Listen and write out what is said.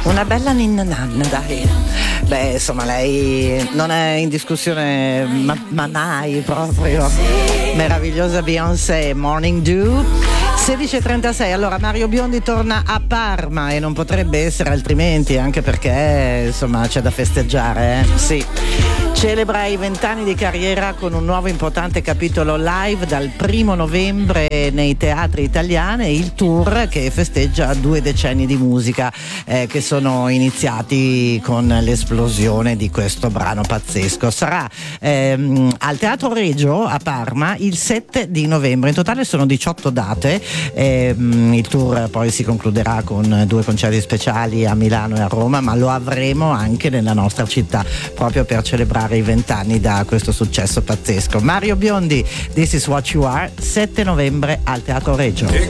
Una bella ninna nanna, dai. Beh, insomma, lei non è in discussione, ma mai proprio. Meravigliosa Beyoncé, Morning Dew. 16:36, allora Mario Biondi torna a Parma e non potrebbe essere altrimenti, anche perché insomma c'è da festeggiare, Sì. Celebra i 20 anni di carriera con un nuovo importante capitolo live dal 1 novembre nei teatri italiani, il tour che festeggia 2 decenni di musica che sono iniziati con l'esplosione di questo brano pazzesco. Sarà al Teatro Regio a Parma il 7 di novembre, in totale sono 18 date. Il tour poi si concluderà con 2 concerti speciali a Milano e a Roma, ma lo avremo anche nella nostra città proprio per celebrare i 20 anni da questo successo pazzesco. Mario Biondi, This Is What You Are, 7 novembre al Teatro Regio.